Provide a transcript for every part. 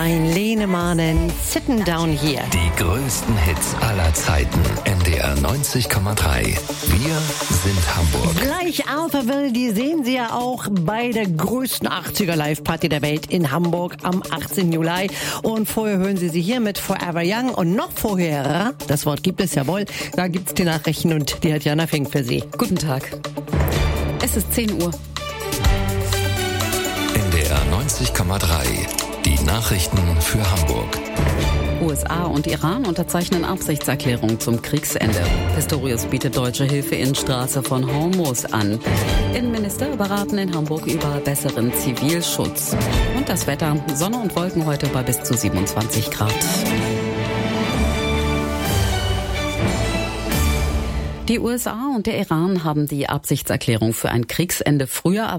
Ein Lehne-Mahnen, Sitting Down Here. Die größten Hits aller Zeiten. NDR 90,3. Wir sind Hamburg. Gleich Alphaville, die sehen Sie ja auch bei der größten 80er Live-Party der Welt in Hamburg am 18. Juli. Und vorher hören Sie sie hier mit Forever Young. Und noch vorher, das Wort gibt es ja wohl, da gibt's die Nachrichten und die hat Jana Fink für Sie. Guten Tag. Es ist 10 Uhr. NDR 90,3. Die Nachrichten für Hamburg. USA und Iran unterzeichnen Absichtserklärung zum Kriegsende. Pistorius bietet deutsche Hilfe in Straße von Hormuz an. Innenminister beraten in Hamburg über besseren Zivilschutz. Und das Wetter, Sonne und Wolken heute bei bis zu 27 Grad. Die USA und der Iran haben die Absichtserklärung für ein Kriegsende früher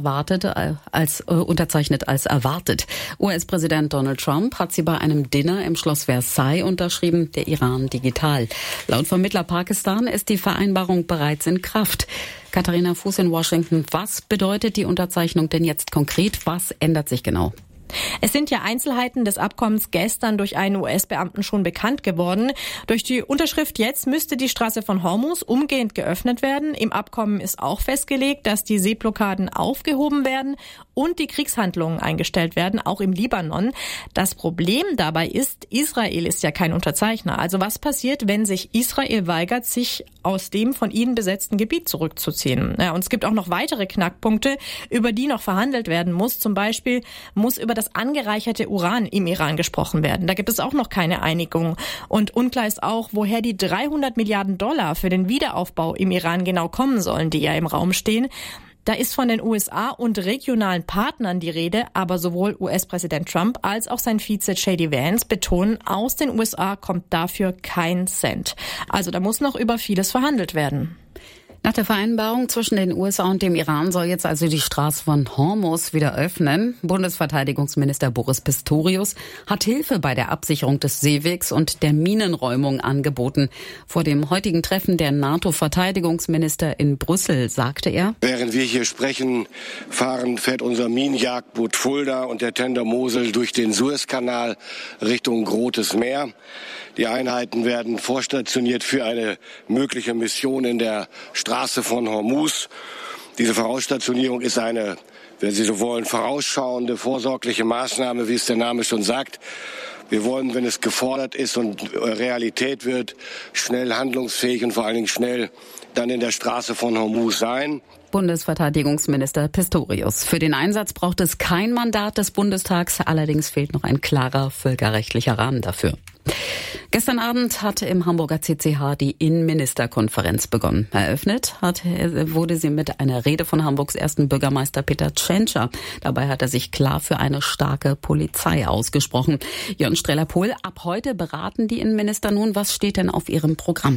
unterzeichnet als erwartet. US-Präsident Donald Trump hat sie bei einem Dinner im Schloss Versailles unterschrieben, der Iran digital. Laut Vermittler Pakistan ist die Vereinbarung bereits in Kraft. Katharina Fuß in Washington, was bedeutet die Unterzeichnung denn jetzt konkret? Was ändert sich genau? Es sind ja Einzelheiten des Abkommens gestern durch einen US-Beamten schon bekannt geworden. Durch die Unterschrift jetzt müsste die Straße von Hormuz umgehend geöffnet werden. Im Abkommen ist auch festgelegt, dass die Seeblockaden aufgehoben werden und die Kriegshandlungen eingestellt werden, auch im Libanon. Das Problem dabei ist, Israel ist ja kein Unterzeichner. Also was passiert, wenn sich Israel weigert, sich aus dem von ihnen besetzten Gebiet zurückzuziehen? Ja, und es gibt auch noch weitere Knackpunkte, über die noch verhandelt werden muss. Zum Beispiel muss über das angereicherte Uran im Iran gesprochen werden. Da gibt es auch noch keine Einigung. Und unklar ist auch, woher die 300 Milliarden Dollar für den Wiederaufbau im Iran genau kommen sollen, die ja im Raum stehen. Da ist von den USA und regionalen Partnern die Rede, aber sowohl US-Präsident Trump als auch sein Vize J.D. Vance betonen, aus den USA kommt dafür kein Cent. Also da muss noch über vieles verhandelt werden. Nach der Vereinbarung zwischen den USA und dem Iran soll jetzt also die Straße von Hormuz wieder öffnen. Bundesverteidigungsminister Boris Pistorius hat Hilfe bei der Absicherung des Seewegs und der Minenräumung angeboten. Vor dem heutigen Treffen der NATO-Verteidigungsminister in Brüssel sagte er: Während wir hier sprechen, fährt unser Minenjagdboot Fulda und der Tender Mosel durch den Suezkanal Richtung Rotes Meer. Die Einheiten werden vorstationiert für eine mögliche Mission in der Straße von Hormuz. Diese Vorausstationierung ist eine, wenn Sie so wollen, vorausschauende, vorsorgliche Maßnahme, wie es der Name schon sagt. Wir wollen, wenn es gefordert ist und Realität wird, schnell handlungsfähig und vor allen Dingen schnell dann in der Straße von Hormuz sein. Bundesverteidigungsminister Pistorius. Für den Einsatz braucht es kein Mandat des Bundestags, allerdings fehlt noch ein klarer völkerrechtlicher Rahmen dafür. Gestern Abend hatte im Hamburger CCH die Innenministerkonferenz begonnen. Eröffnet wurde sie mit einer Rede von Hamburgs ersten Bürgermeister Peter Tschentscher. Dabei hat er sich klar für eine starke Polizei ausgesprochen. Jörn Streller-Pohl, ab heute beraten die Innenminister nun. Was steht denn auf ihrem Programm?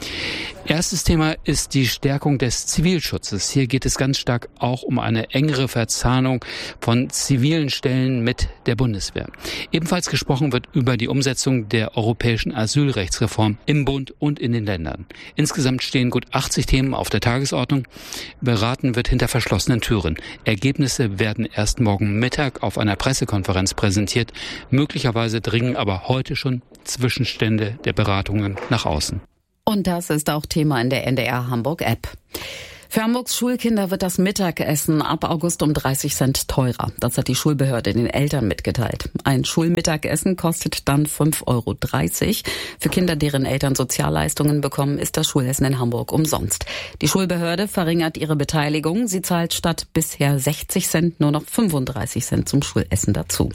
Erstes Thema ist die Stärkung des Zivilschutzes. Hier geht es ganz stark auch um eine engere Verzahnung von zivilen Stellen mit der Bundeswehr. Ebenfalls gesprochen wird über die Umsetzung der europäischen Asylrechtsreform im Bund und in den Ländern. Insgesamt stehen gut 80 Themen auf der Tagesordnung. Beraten wird hinter verschlossenen Türen. Ergebnisse werden erst morgen Mittag auf einer Pressekonferenz präsentiert. Möglicherweise dringen aber heute schon Zwischenstände der Beratungen nach außen. Und das ist auch Thema in der NDR Hamburg App. Für Hamburgs Schulkinder wird das Mittagessen ab August um 30 Cent teurer. Das hat die Schulbehörde den Eltern mitgeteilt. Ein Schulmittagessen kostet dann 5,30 Euro. Für Kinder, deren Eltern Sozialleistungen bekommen, ist das Schulessen in Hamburg umsonst. Die Schulbehörde verringert ihre Beteiligung. Sie zahlt statt bisher 60 Cent nur noch 35 Cent zum Schulessen dazu.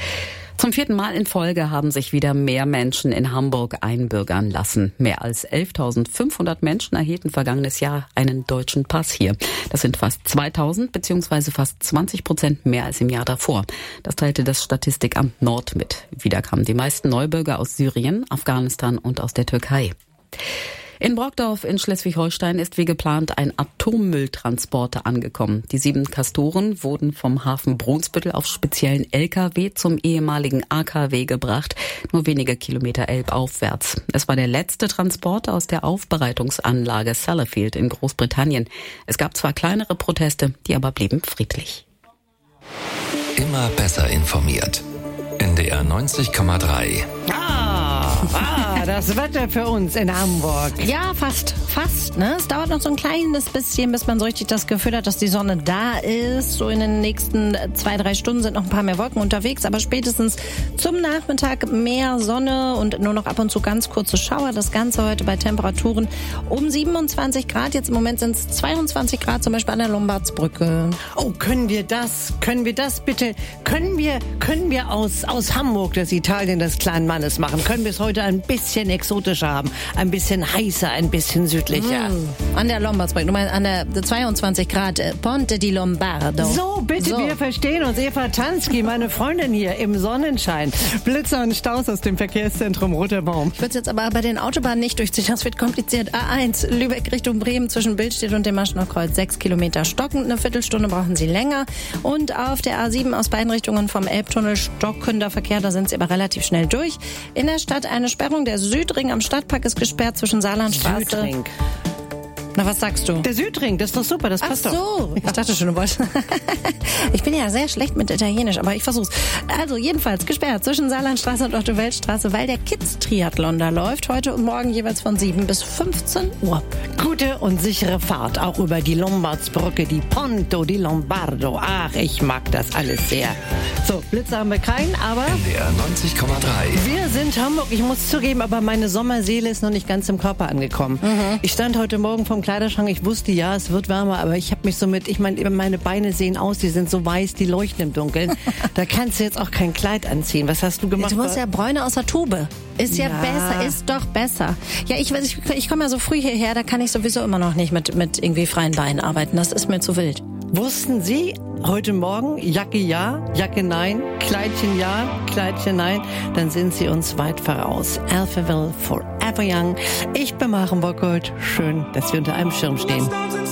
Zum 4. Mal in Folge haben sich wieder mehr Menschen in Hamburg einbürgern lassen. Mehr als 11.500 Menschen erhielten vergangenes Jahr einen deutschen Pass hier. Das sind fast 2.000 bzw. fast 20% mehr als im Jahr davor. Das teilte das Statistikamt Nord mit. Wieder kamen die meisten Neubürger aus Syrien, Afghanistan und aus der Türkei. In Brockdorf in Schleswig-Holstein ist wie geplant ein Atommülltransporter angekommen. Die 7 Castoren wurden vom Hafen Brunsbüttel auf speziellen LKW zum ehemaligen AKW gebracht, nur wenige Kilometer elbaufwärts. Es war der letzte Transporter aus der Aufbereitungsanlage Sellafield in Großbritannien. Es gab zwar kleinere Proteste, die aber blieben friedlich. Immer besser informiert. NDR 90,3. Das Wetter für uns in Hamburg. Ja, fast, ne? Es dauert noch so ein kleines bisschen, bis man so richtig das Gefühl hat, dass die Sonne da ist. So in den nächsten 2-3 Stunden sind noch ein paar mehr Wolken unterwegs, aber spätestens zum Nachmittag mehr Sonne und nur noch ab und zu ganz kurze Schauer. Das Ganze heute bei Temperaturen um 27 Grad. Jetzt im Moment sind es 22 Grad, zum Beispiel an der Lombardsbrücke. Oh, können wir das bitte? Können wir aus Hamburg das Italien des kleinen Mannes machen? Können wir es heute ein bisschen exotischer haben? Ein bisschen heißer, ein bisschen südlicher? An der Lombardsbrücke, du meinst an der 22 Grad Ponte di Lombardo. So, bitte, wir verstehen uns. Eva Tansky, meine Freundin hier im Sonnenschein. Blitzer und Staus aus dem Verkehrszentrum Roter Baum. Ich würde es jetzt aber bei den Autobahnen nicht durchziehen, das wird kompliziert. A1, Lübeck Richtung Bremen zwischen Billstedt und dem Maschnenkreuz 6 Kilometer stockend, eine Viertelstunde brauchen Sie länger. Und auf der A7 aus beiden Richtungen vom Elbtunnel stockender Verkehr, da sind Sie aber relativ schnell durch. In der Stadt eine Sperrung, der Südring am Stadtpark ist gesperrt zwischen Saarlandstraße. Südring. Na, was sagst du? Der Südring, das ist doch super, das passt doch. Ach so, ich dachte schon, du wolltest. Ich bin ja sehr schlecht mit Italienisch, aber ich versuch's. Also jedenfalls gesperrt zwischen Saarlandstraße und Otto-Welt-Straße, weil der Kids-Triathlon da läuft. Heute und morgen jeweils von 7 bis 15 Uhr. Gute und sichere Fahrt, auch über die Lombardsbrücke, die Ponte di Lombardo. Ach, ich mag das alles sehr. So, Blitzer haben wir keinen, aber NDR 90,3. wir sind Hamburg. Ich muss zugeben, aber meine Sommerseele ist noch nicht ganz im Körper angekommen. Ich stand heute Morgen vom Kleiderschrank. Ich wusste, ja, es wird wärmer, aber ich habe mich so meine Beine sehen aus, die sind so weiß, die leuchten im Dunkeln. Da kannst du jetzt auch kein Kleid anziehen. Was hast du gemacht? Du musst ja Bräune aus der Tube. Ist ja besser, ist doch besser. Ja, ich komme ja so früh hierher, da kann ich sowieso immer noch nicht mit irgendwie freien Beinen arbeiten. Das ist mir zu wild. Wussten Sie heute Morgen, Jacke ja, Jacke nein, Kleidchen ja, Kleidchen nein, dann sind Sie uns weit voraus. Alphaville Forever Young. Ich bin Maren Bockholt. Schön, dass wir unter einem Schirm stehen.